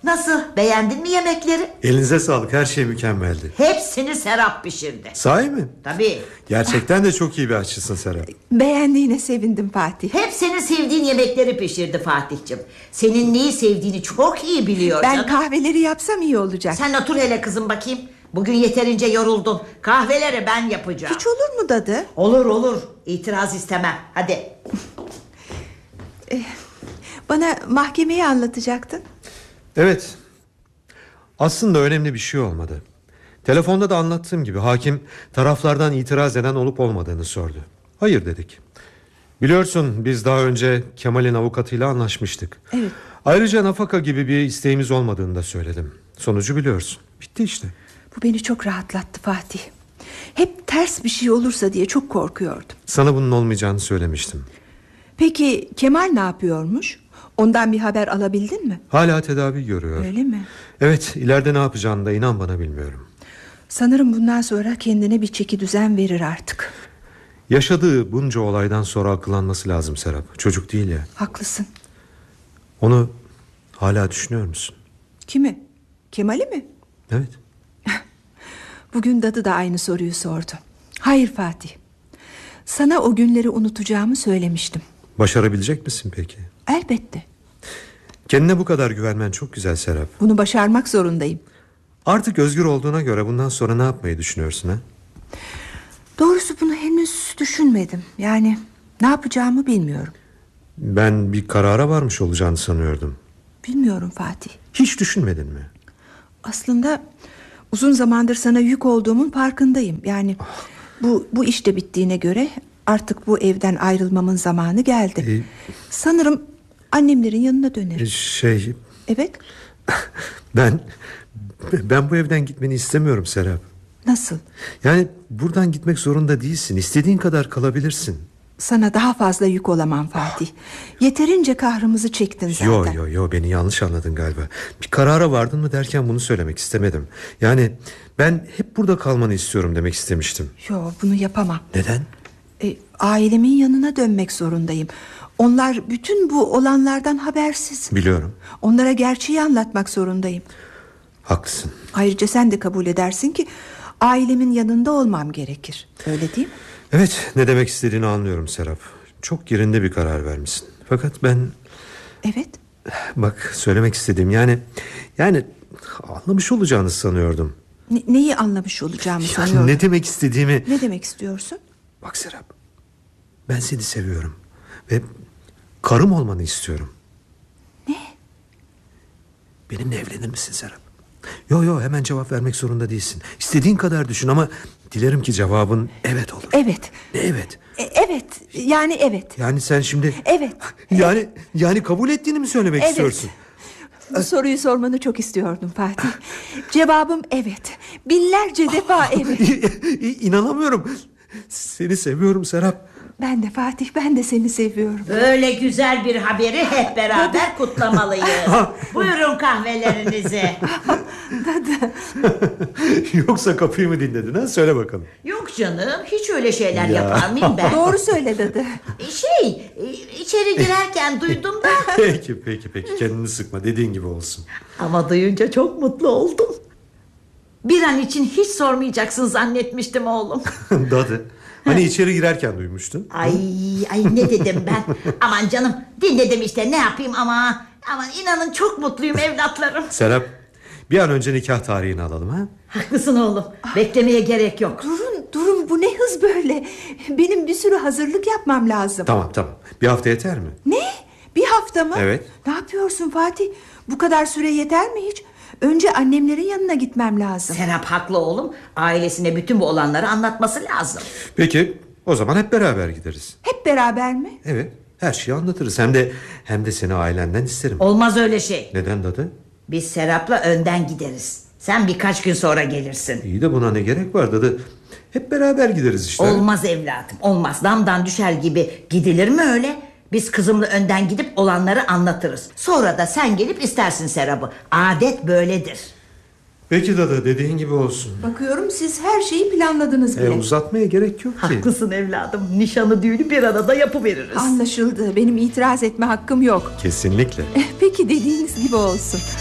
Nasıl, beğendin mi yemekleri? Elinize sağlık, her şey mükemmeldi. Hepsini Serap pişirdi. Sahi mi? Tabii. Gerçekten de çok iyi bir aşçısın Serap. Beğendiğine sevindim Fatih. Hep senin sevdiğin yemekleri pişirdi Fatih'cim. Senin neyi sevdiğini çok iyi biliyor Ben canım. kahveleri yapsam iyi olacak. Sen otur hele kızım bakayım. Bugün yeterince yoruldun. Kahveleri ben yapacağım. Hiç olur mu dadı? Olur, itiraz istemem. Hadi. Bana mahkemeyi anlatacaktın. Evet. Aslında önemli bir şey olmadı. Telefonda da anlattığım gibi hakim taraflardan itiraz eden olup olmadığını sordu. Hayır dedik. Biliyorsun biz daha önce Kemal'in avukatıyla anlaşmıştık. Evet. Ayrıca nafaka gibi bir isteğimiz olmadığını da söyledim. Sonucu biliyorsun. Bitti işte. Bu beni çok rahatlattı Fatih. Hep ters bir şey olursa diye çok korkuyordum. Sana bunun olmayacağını söylemiştim. Peki Kemal ne yapıyormuş? Ondan bir haber alabildin mi? Hala tedavi görüyor. Öyle mi? Evet, ileride ne yapacağını da inan bana bilmiyorum. Sanırım bundan sonra kendine bir çeki düzen verir artık. Yaşadığı bunca olaydan sonra akıllanması lazım Serap. Çocuk değil ya. Haklısın. Onu hala düşünüyor musun? Kimi? Kemal'i mi? Evet. Bugün dadı da aynı soruyu sordu. Hayır Fatih. Sana o günleri unutacağımı söylemiştim. Başarabilecek misin peki? Elbette. Kendine bu kadar güvenmen çok güzel Serap. Bunu başarmak zorundayım. Artık özgür olduğuna göre bundan sonra ne yapmayı düşünüyorsun ha? Doğrusu bunu henüz düşünmedim. Yani ne yapacağımı bilmiyorum. Ben bir karara varmış olacağını sanıyordum. Bilmiyorum Fatih. Hiç düşünmedin mi? Aslında uzun zamandır sana yük olduğumun farkındayım. Yani bu iş de bittiğine göre artık bu evden ayrılmamın zamanı geldi. Sanırım annemlerin yanına dönerim. Evet. Ben bu evden gitmeni istemiyorum Serap. Nasıl? Yani buradan gitmek zorunda değilsin. İstediğin kadar kalabilirsin. Sana daha fazla yük olamam Fatih. Yeterince kahrımızı çektin zaten. Yo beni yanlış anladın galiba. Bir karara vardın mı derken bunu söylemek istemedim. Yani ben hep burada kalmanı istiyorum demek istemiştim. Yo, bunu yapamam. Neden? Ailemin yanına dönmek zorundayım. Onlar bütün bu olanlardan habersiz. Biliyorum. Onlara gerçeği anlatmak zorundayım. Haklısın. Ayrıca sen de kabul edersin ki ailemin yanında olmam gerekir. Öyle değil mi? Evet, ne demek istediğini anlıyorum Serap. Çok yerinde bir karar vermişsin. Fakat ben... Evet. Bak, söylemek istediğim yani anlamış olacağını sanıyordum. Neyi anlamış olacağımı sanıyorum. Ne demek istediğimi... Ne demek istiyorsun? Bak Serap, ben seni seviyorum ve karım olmanı istiyorum. Ne? Benimle evlenir misin Serap? Yo hemen cevap vermek zorunda değilsin. İstediğin kadar düşün ama dilerim ki cevabın evet olur. Evet. Ne evet? Evet. Yani evet. Yani sen şimdi... Evet. Yani kabul ettiğini mi söylemek istiyorsun? Bu soruyu sormanı çok istiyordum Fatih. Cevabım evet. Binlerce defa evet. İnanamıyorum. Seni seviyorum Serap. Ben de Fatih, ben de seni seviyorum. Böyle güzel bir haberi hep beraber kutlamalıyız. Buyurun kahvelerinizi. Dadı. Yoksa kapıyı mı dinledin ha? Söyle bakalım. Yok canım, hiç öyle şeyler yapar mıyım ben? Doğru söyle dadı. İçeri girerken duydum da. Peki kendini sıkma, dediğin gibi olsun. Ama duyunca çok mutlu oldum. Bir an için hiç sormayacaksın zannetmiştim oğlum. Dadı, hani içeri girerken duymuştun. Ay ne dedim ben? Aman canım, dinledim işte, ne yapayım ama. Aman inanın çok mutluyum evlatlarım. Serap, bir an önce nikah tarihini alalım ha? Haklısın oğlum, beklemeye gerek yok. Durun, bu ne hız böyle? Benim bir sürü hazırlık yapmam lazım. Tamam, bir hafta yeter mi? Ne? Bir hafta mı? Evet. Ne yapıyorsun Fatih? Bu kadar süre yeter mi hiç? Önce annemlerin yanına gitmem lazım. Serap haklı oğlum, ailesine bütün bu olanları anlatması lazım. Peki, o zaman hep beraber gideriz. Hep beraber mi? Evet, her şeyi anlatırız. Hem de seni ailenden isterim. Olmaz öyle şey. Neden Dadı? Biz Serap'la önden gideriz. Sen birkaç gün sonra gelirsin. İyi de buna ne gerek var Dadı? Hep beraber gideriz işte. Olmaz evladım, olmaz. Damdan düşer gibi gidilir mi öyle? Biz kızımla önden gidip olanları anlatırız. Sonra da sen gelip istersin Serap'ı. Adet böyledir. Peki Dadı, dediğin gibi olsun. Bakıyorum siz her şeyi planladınız bile. Uzatmaya gerek yok ki. Haklısın evladım. Nişanı düğünü bir arada yapıveririz. Anlaşıldı. Benim itiraz etme hakkım yok. Kesinlikle. Peki dediğiniz gibi olsun.